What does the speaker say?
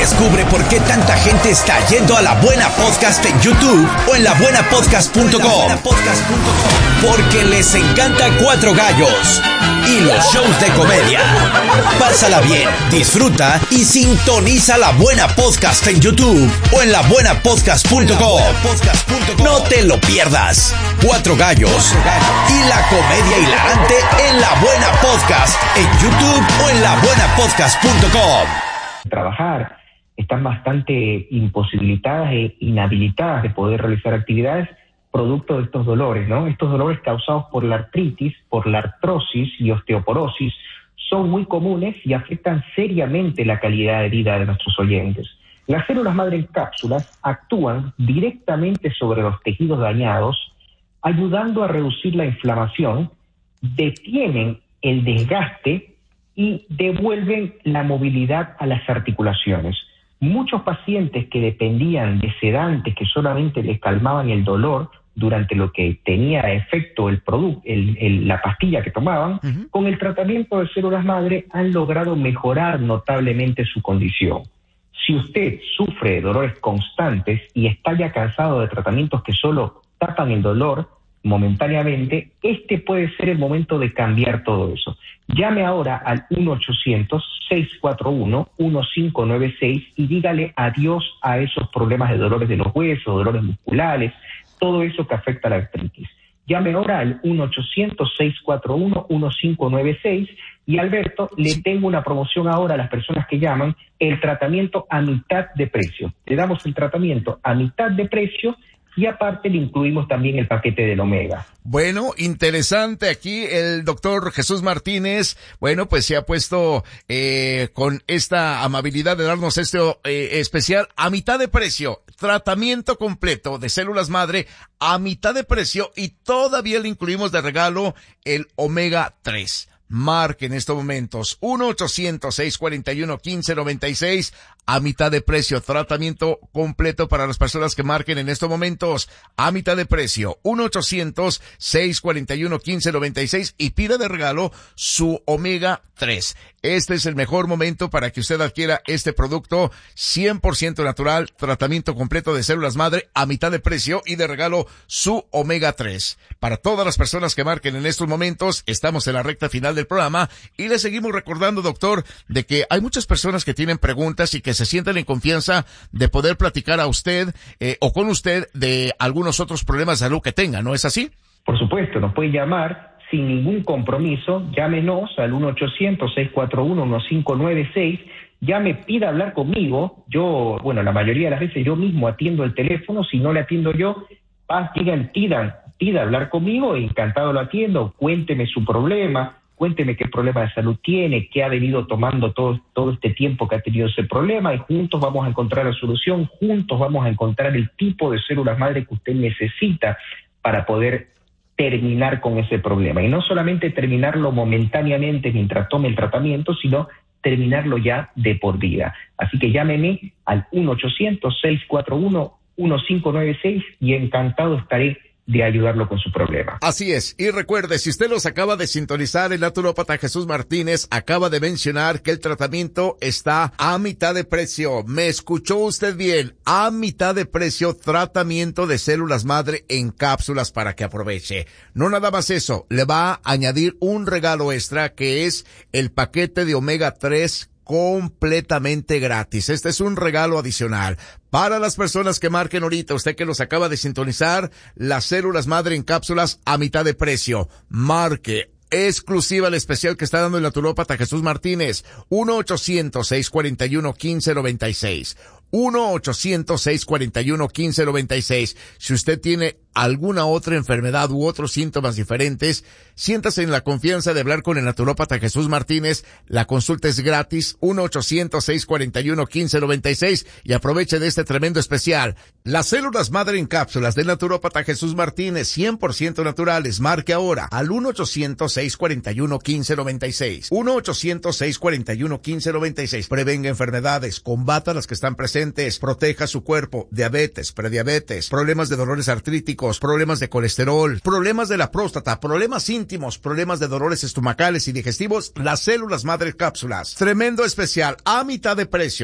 Descubre por qué tanta gente está yendo a La Buena Podcast en YouTube o en labuenapodcast.com. Porque les encanta Cuatro Gallos y los shows de comedia. Pásala bien, disfruta y sintoniza La Buena Podcast en YouTube o en labuenapodcast.com. No te lo pierdas. Cuatro Gallos y la comedia hilarante en La Buena Podcast en YouTube o en labuenapodcast.com. Trabajar, están bastante imposibilitadas e inhabilitadas de poder realizar actividades producto de estos dolores, ¿no? Estos dolores causados por la artritis, por la artrosis y osteoporosis son muy comunes y afectan seriamente la calidad de vida de nuestros oyentes. Las células madre en cápsulas actúan directamente sobre los tejidos dañados, ayudando a reducir la inflamación, detienen el desgaste y devuelven la movilidad a las articulaciones. Muchos pacientes que dependían de sedantes que solamente les calmaban el dolor durante lo que tenía efecto la pastilla que tomaban, con el tratamiento de células madre han logrado mejorar notablemente su condición. Si usted sufre de dolores constantes y está ya cansado de tratamientos que solo tapan el dolor momentáneamente, este puede ser el momento de cambiar todo eso. Llame ahora al 1-800-641-1596 y dígale adiós a esos problemas de dolores de los huesos, dolores musculares, todo eso que afecta a la artritis. Llame ahora al 1-800-641-1596 y Alberto, le tengo una promoción ahora a las personas que llaman, el tratamiento a mitad de precio. Le damos el tratamiento a mitad de precio y aparte le incluimos también el paquete del Omega. Bueno, interesante. Aquí el doctor Jesús Martínez, bueno, pues se ha puesto con esta amabilidad de darnos este especial a mitad de precio. Tratamiento completo de células madre a mitad de precio y todavía le incluimos de regalo el Omega 3. Marque en estos momentos 1-800-641-1596 a mitad de precio. Tratamiento completo para las personas que marquen en estos momentos a mitad de precio. 1-800-641-1596 y pida de regalo su Omega 3. Este es el mejor momento para que usted adquiera este producto 100% natural, tratamiento completo de células madre a mitad de precio y de regalo su Omega 3. Para todas las personas que marquen en estos momentos, estamos en la recta final del programa y le seguimos recordando, doctor, de que hay muchas personas que tienen preguntas y que se sienten en confianza de poder platicar a usted o con usted de algunos otros problemas de salud que tengan, ¿no es así? Por supuesto, nos puede llamar sin ningún compromiso, llámenos al 1-800-641-1596, llame, pida hablar conmigo, yo, la mayoría de las veces yo mismo atiendo el teléfono, si no le atiendo yo, pida hablar conmigo, encantado lo atiendo, cuénteme su problema, cuénteme qué problema de salud tiene, qué ha venido tomando todo este tiempo que ha tenido ese problema y juntos vamos a encontrar la solución, juntos vamos a encontrar el tipo de células madre que usted necesita para poder terminar con ese problema. Y no solamente terminarlo momentáneamente mientras tome el tratamiento, sino terminarlo ya de por vida. Así que llámeme al 1-800-641-1596 y encantado estaré de ayudarlo con su problema. Así es. Y recuerde, si usted los acaba de sintonizar, el naturópata Jesús Martínez acaba de mencionar que el tratamiento está a mitad de precio. ¿Me escuchó usted bien? A mitad de precio, tratamiento de células madre en cápsulas para que aproveche. No nada más eso, le va a añadir un regalo extra que es el paquete de Omega 3 completamente gratis. Este es un regalo adicional para las personas que marquen ahorita. Usted que los acaba de sintonizar, las células madre en cápsulas a mitad de precio. Marque. Exclusiva el especial que está dando el naturópata Jesús Martínez. 1-800-641-1596. 1-800-641-1596. Si usted tiene alguna otra enfermedad u otros síntomas diferentes, siéntase en la confianza de hablar con el naturópata Jesús Martínez. La consulta es gratis. 1-800-641-1596 y aproveche de este tremendo especial. Las células madre en cápsulas del naturópata Jesús Martínez, 100% naturales. Marque ahora al 1-800-641-1596. 1-800-641-1596. Prevenga enfermedades, combata las que están presentes, proteja su cuerpo, diabetes, prediabetes, problemas de dolores artríticos, problemas de colesterol, problemas de la próstata, problemas íntimos, problemas de dolores estomacales y digestivos. Las células madre cápsulas. Tremendo especial a mitad de precio.